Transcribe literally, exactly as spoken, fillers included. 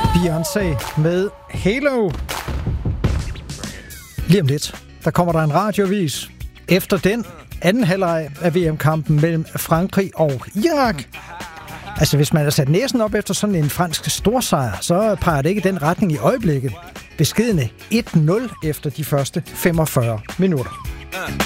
Beyoncé med Halo. Lige om lidt, der kommer der en radioavis. Efter den anden halvleg af V M-kampen mellem Frankrig og Irak. Altså, hvis man har sat næsen op efter sådan en fransk storsejr, så peger det ikke i den retning i øjeblikket. Beskedne et nul efter de første femogfyrre minutter.